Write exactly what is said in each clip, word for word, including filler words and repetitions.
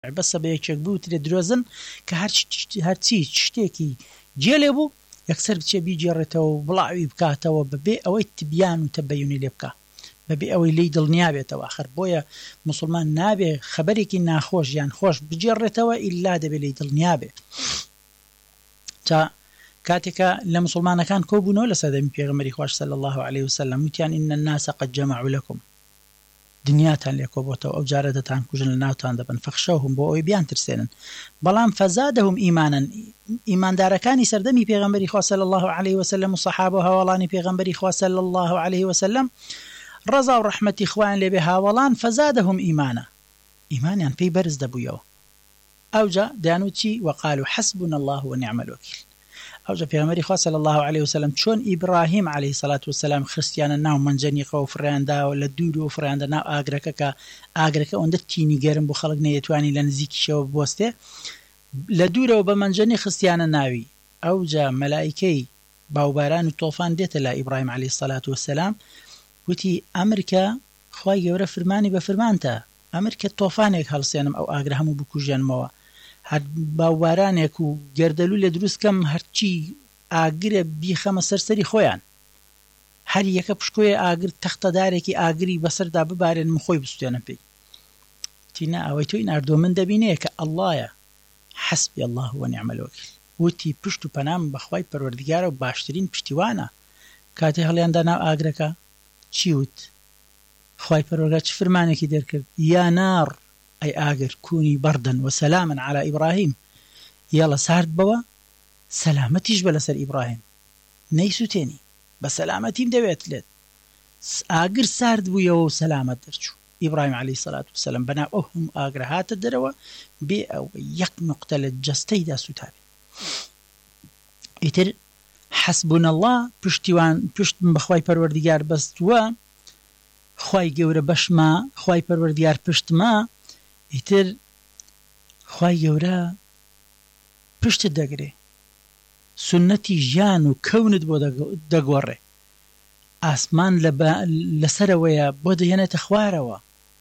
بەسە بە یەکێک بوترێ درۆزن کە هەرچی شتێکی جێلێ بوو یەکسەر بچێ بیجێڕێتەوە و بڵاوی بکاتەوە بەبێ ئەوەی تبیان و تەبەیونی لێ بکە بەبێ ئەوەی لی دڵنیا بێتەوە. ئاخر بۆیە موسڵمان نابێ خەبەرێکی ناخۆش یان خۆش بجێڕێتەوە ئیلا دەبێ لی دڵنیا بێ. تا کاتێکە لە موسڵمانەکان کۆبوونەوە لە سەردەمی پێغەمبەری خوا صلی الله عليه وسلم وتیان ئین الناس قد جمعوا لكم، دنیاتان لێ کۆبووەتەوە ئەو جارە دەتان کوژن لە ناوتان دەبن فەخشەوهم بۆ ئەوەی بیان ترسێنن. بەڵام فەزادەهم ئیمانن، ئیماندارەکانی سەردەمی پێغەمبەری خوا صلی الله عليه وسلم و سەحابە و هاوڵانی پێغەمبەری خوا صلی الله عليه وسلم ڕەزا و ڕەحمەتی خوایان لێبێ هاوڵان فەزادەهم ئیمانە، ئیمانیان پێی بەرز دەبوویەوە. ئەوجا دەیانوتی وەقالوا حەسبونا الله ونعم الوەکیل. ئەوجا پێغەمبەری خوا صلی الله عليه وسلم چۆن ئیبراهیم عليه الصلاة والسلام خستیانە ناو منجەنیقە و فڕیانداوە لە دوور و فڕیاندە ناو ئاگرەکە کە ئاگرەکە ئەوەندە تینی گەرم بوو خەڵک نەیەتوانی لە نزیکیشەوە بوەستێ، لە دوورەوە بە منجەنی خستیانە ناوی. ئەوجا مەلائیکەی باوباران و تۆفان دێتە لە ئیبراهیم عليه الصلاة والسلام وتی ئەمرکە خوای گەورە فەرمانی بە فەرمانتە، ئەمرکە تۆفانێک هەڵسێنم ئەو ئاگرە هەموو بکوژێنمەوە، هەر باوبارانێک و گەردەلوو لە دروستکەم هەرچی ئاگرە بیخەمە سەرسەری خۆیان، هەر یەکە پشکۆیە ئاگر تەختەدارێکی ئاگری بەسەردا ببارێن من خۆی بستێنم پێی. تینا ئەوەی تۆی ناردۆ من دەبینەیە کە ئەڵڵایە حەسبی الله ونعم الوەکیل. وتی پشت و پەنام بەخوای پەروەردگارە و باشترین پشتیوانە. کاتێ هەڵیاندا ناو ئاگرەکە چی وت؟ خوای پەروەردگار چ فەرمانێکی دەرکرد؟ یا نار ئەی ئاگر کونی بەردەن وسەلامن علی ئیبراهیم، یاڵە سارد بەوە سەلامەتیش بە لەسەر ئیبراهیم، نەیسووتێنی بە سەلامەتیم دەوێت لێت. ئاگر سارد بوویەوە و سەلامەت دەرچوو. ئیبراهیم عليه الصلاة والسلام بەناو ئەو هەموو ئاگرە هاتە دەرەوە بێ ئەو یەک نوقتە لە جەستەیدا سوتابێ. ئیتر حەسبونا الله پشتیوان پشتم بەخوای پەروەردگار بەستووە، خوای گەورە بەشما، خوای پەروەردگار پشتما، ئیتر خوای گەورە پشتت دەگرێ، سنەتی ژیان و کەونت بۆ دەگۆڕێ، ئاسمان لەسەرەوەیە بۆ دەهێنێتە خوارەوە،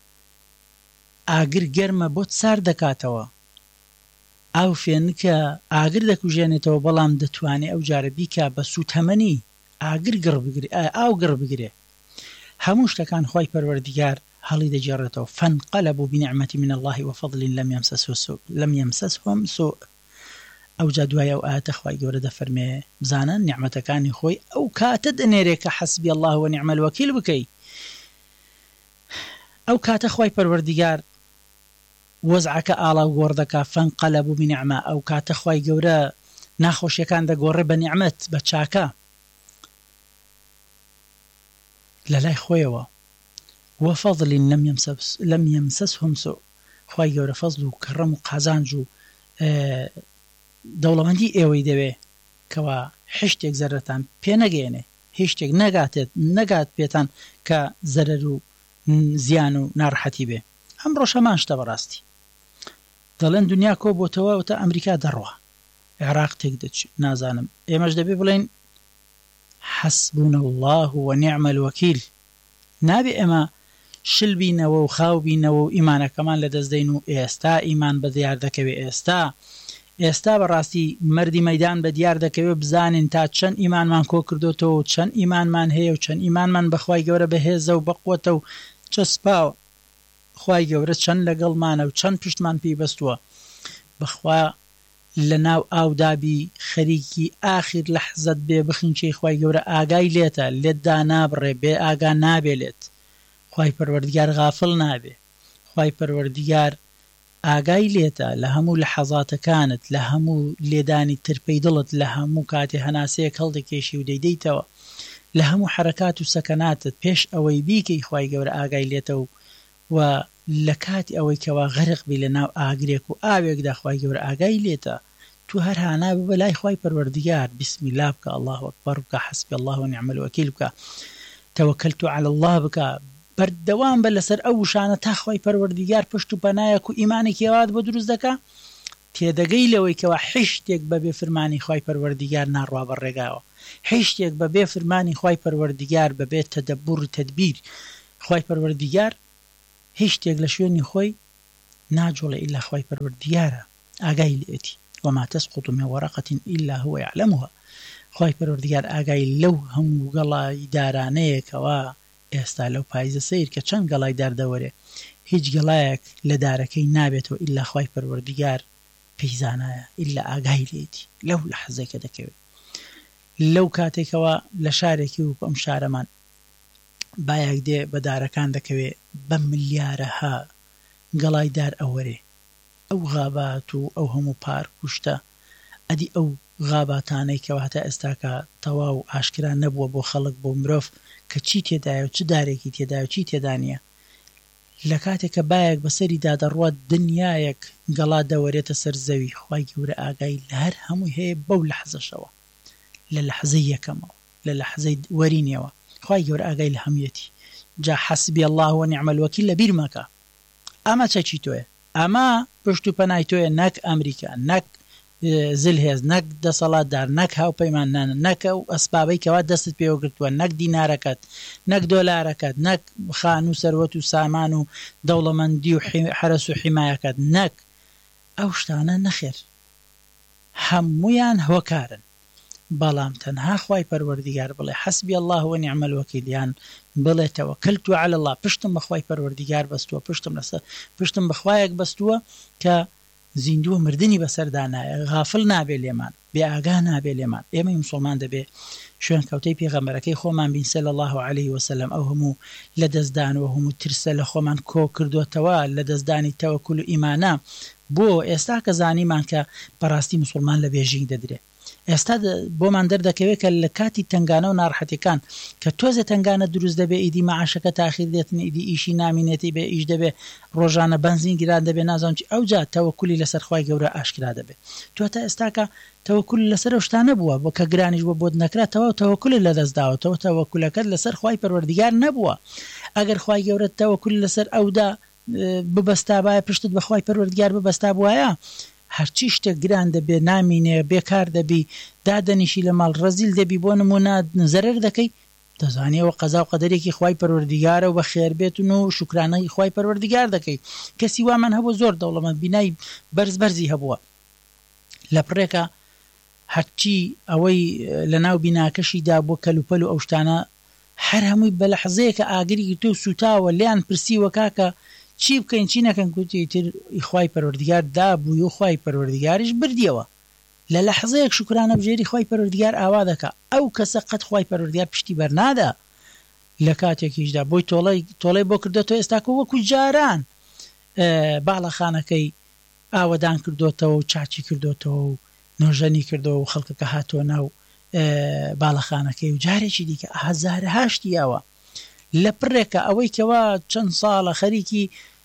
ئاگر گەرمە بۆت سار دەکاتەوە، ئاو فێنکە ئاگر دەکوژێنێتەوە بەڵام دەتوانێت ئەو جارە بیکا بە سوتەمەنی ئاگر گڕ بگرێ ئاو گڕ بگرێ. هەموو شتەکان خوای پەروەردگار هەڵی دەجێڕێتەوە. فانقلبوا بنعمة من الله وفضل لم يمسسهم سوء لم يمسسهم سوء. ئەو جا دوای ئەو ئاەتە خوای گەورە دەفەرمێ بزانن نیعمەتەکانی خۆی ئەو کاتە دەنێرێ کە حەسبی الله ونعم الوەکیل بکەی. ئەو کاتە خوای پەروەردگار وەزعەکە ئاڵا و گۆڕ دەکا. فانقلبوا بنعمة، ئەو کاتە خوای گەورە ناخۆشیەکان دەگۆڕێ بە نیعمەت بە چاکە لە لای خۆیەوە. وفضل لم يمسس لم يمسسهم سوء، خوای گەورە فەزل و کەڕەم و قازانج و دەوڵەمەندی ئێوەی دەوێ کەوا هیچ زەرەتان پێ نەگەێنێ، هیچ شتێک نەگاتێت نەگات پێتان کە زەرەر و زیان و ناڕەحەتی بێ. ئەمڕۆ شەمان شتە بەڕاستی دەڵێن دنیا کۆبووتەوە وتە ئەمریکا دەڕوا، عێراق تێک دەچێت، نازانم. ئێمەش دەبێ بڵێن حەسبونا الله ونعم الوەکیل. نابێ ئێمە شل بینەوە و خاو بینەوە و ئیمانەکەمان لە دەستدەین و ئێستا ئیمان بە دیار دەکەوێت. ئێستا ئێستا بەڕاستی مەردی مەیدان بە دیار دەکەوێت بزانین تا چەند ئیمانمان کۆ کردوتەوە و چەند ئیمانمان هەیە و چەند ئیمانمان بەخوای گەورە بەهێزە و بەقوەتە و چەسپاوە. خوای گەورە چەند لەگەڵمانە و چەند پشتمان پێی بەستووە. بەخوا لە ناو ئاودابی خەریکی ئاخر لەحزەت بێ بخینچەی خوای گەورە ئاگای لێتە، لێتدا نابڕێ، بێ ئاگا نابێلێت. خوای پەروەردگار غافڵ نابێ، خوای پەروەردگار ئاگای لێتە لە هەموو لەحەزاتەکانت، لە هەموو لێدانی ترپەی دڵت، لە هەموو کاتێ هەناسەیەک هەڵدەکێشی و دەیدەیتەوە، لە هەموو حرەکات و سەکەناتت پێش ئەوەی بیکەی خوای گەورە ئاگای لێتە و و لە کاتی ئەوەی کەوا غەرق بی لە ناو ئاگرێک و ئاوێکدا خوای گەورە ئاگای لێتە. تو هەر هانا ببە لای خوای پەروەردگار، بسم الله بکە، الله ئەکبەر بکە، حەسبی الله ونعم الوەکیل بکە، تەوەکەلت علی الله بکە، بەردەوام بە لەسەر ئەو وشانە تا خوای پەروەردگار پشت و پەنایەک و ئیمانێکی ئەوات بۆ دروست دەکا. تێدەگەی لەوەی کەوا هیچ شتێک بەبێ فەرمانی خوای پەروەردگار ناڕوا بەڕێگاوە، هیچ شتێک بەبێ فەرمانی خوای پەروەردگار بەبێ تەدەببوڕ تەدبیر خوای پەروەردگار هیچ شتێک لە شوێنی خۆی ناجۆڵێ ئیلا خوای پەروەردیگارە ئاگای لێتی وما تسقط من ورقة إلا هو يعلمها خوای پەروەردیگار ئاگای لەو هەموو گەڵای دارانەیەکەوە ئێستا لەو پاییزە سیر کە چەند گەڵای داردەوەرێ هیچ گەڵایەک لە دارەکەی نابێتەوە ئیلا خوای پەروەردیگار پەیزانایە ئیلا ئاگای لێتی لەو لەحەزەیە کە دەکەوێت لەو کاتێکەوە لە شارێکی و ئەم شارەمان بایەک دێ بە دارەکان دەکەوێت بە ملیارەها گەڵای دار ئەوەرێ ئەو غابات و ئەو هەموو پارک و شتە ئەدی ئەو غاباتانەی کەەوە هەتا ئێستاکە تەواو ئاشکرا نەبووە بۆ خەڵک بۆ مرۆڤ کە چی تێدایە و چ دارێکی تێدایە و چی تێدا نییە لە کاتێککە بایەک بەسەری دادەڕوات دنیایەک گەڵا دەوەرێتە سەر زەوی خوای گەورە ئاگای لە هەر هەمووی هەیە بەو لەحزەشەوە لە لەحزەی یەکەمەوە لە لەحزەی وەرینەوە خوای گەورە ئاگای لە هەموویەتی جا حەسبی الله ونعم الوەکیل لە بیر مەکە ئەمە چەکی تۆیە ئەمە پشت و پەنای تۆیە نەک ئەمریکا نەک زلهێز نەک دەسەڵاتدار نەک هاوپەیمانانە نەک و ئەسبابەی کەوا دەستت پێوە گرتووە نەک دینارەکەت نەک دۆلارەکەت نەک خان و سەروەت و سامان و دەوڵەمەندی و حرەس و حیمایەکەت نەک ئەو شتانە نەخێر هەموویان هۆکارن بەڵام تەنها خوای پەروەردیگار بڵێ حەسبی الله ونعم الوەکیل یان بڵێ تەوەکەلت عەلی الله پشتم بە خوای پەروەردیگار بەستووە پشتم لەسەر پشتم بە خوایەک بەستووە کە زیندووە مردنی بەسەردانایە غافڵ نابێ لێمان بێ ئاگا نابێ لێمان ئێمەی موسڵمان دەبێ شوێن کەوتەی پێغەمبەرەکەی خۆمان بین صلی الله علیه وسلم ئەو هەموو لە دەستدانەوە هەموو ترسە لە خۆمان کۆ کردوتەوە لە دەستدانی تەوەکول و ئیمانە بۆ ئێستا کە زانیمان کە بەڕاستی موسڵمان لە بێژینگ دەدرێت ئێستا بۆمان دەردەکەوێت کە لە کاتی تنگانە و ناڕەحەتیەکان کە تۆزە تنگانە دروست دەبێ ئیدی مەعاشەکە تاخیر دێتن ئیدی ئیشی نامینێتی بێ ئیش دەبێ ڕۆژانە بەنزین گران دەبێ نازانم چی ئەوجا تەوەکولی لەسەر خوای گەورە ئاشکرا دەبێت تۆ تا ئێستاکە تەوەکول لەسەر ئەو شتانە بووە بۆ کە گرانیش بۆ بۆت نەکراتەوە تەوەکول لە دەستداوەتەوە تەوەکولەکەت لەسەر خوای پەروەردیگار نەبووە ئەگەر خوای گەورە تەوەکول لەسەر ئەودا ببەستابایە پشتت بە خوای پەروەردیگار ببەستا بووایە هەرچی شتێک گران دەبێ نامینێ بێکار دەبی دادەنیشی لە ماڵ ڕەزیل دەبی بۆ نمونە زەرەر دەکەی دەزانیەوە قەزا و قەدەرێکی خوای پەروەردیگارە و بە خێر بێتون و شوکرانەی خوای پەروەردیگار دەکەی کەسی وامان هەبوو زۆر دەوڵەمەند بینای بەرز بەرزی هەبووە لە پڕێکە هەرچی ئەوەی لە ناو بیناکەشیدا بۆ کەلوپەل و ئەو شتانە هەر هەمووی بە لەحزەیەکە ئاگری تۆ سوتاوە لیان پرسیوە کاکە چی بکەین چی نەکەن گوتی تر خوای پەروەردیگار دابووی و خوای پەروەردیگاریش بردیەوە لە لەحزەیەک شکرانە بژێری خوای پەروەردیگار ئاوا دەکا ئەو کەسە قەت خوای پەروەردیگار پشتی بەرنادا لە کاتێکیشدا بۆی تۆڵەی تۆڵەی بۆ کردێتەوە ئێستاکە وەکو جاران باڵەخانەکەی ئاوەدان کردوتەوە و چاچی کردوتەوە و نۆژەنی کردەوە و خەڵکەکە هاتووە ناو باڵەخانەکەی و جارێکی دیکە هەزارە هاشتیەوە لە پڕێکە ئەوەی کەوا چەند ساڵە خەریکی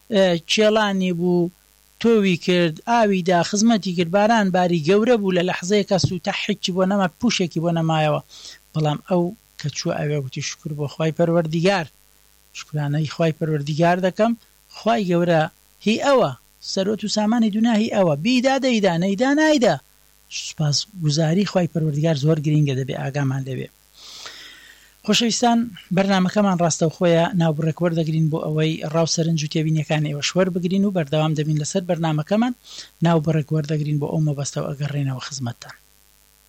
چێڵانی بوو تۆوی کرد ئاویدا خزمەتی کرد باران باری گەورە بوو لە لەحزەیەکە سوتە حیچی بۆ نەما پوشێکی بۆ نەمایەوە بەڵام ئەو کە چووە ئەوێ گوتی شکر بۆ خوای پەروەردیگار شکرانەی خوای پەروەردیگار دەکەم خوای گەورە هی ئەوە سەرۆت و سامانی دونا هی ئەوە بیدا دەیدا نەیدا نایدا سوپاس گوزاری خوای پەروەردیگار زۆر گرنگە دەبێ ئاگامان لەوێ خۆشەویستان بەرنامەکەمان ڕاستەوخۆیە ناوبڕێک وەردەگرین بۆ ئەوەی ڕاو سەرنج و تێبینیەکانی ئێوە شوەر بگرین و بەردەوام دەبین لەسەر بەرنامەکەمان ناوبڕێک وەردەگرین بۆ ئەو مەبەستە و ئەگەڕێنەوە خزمەتتان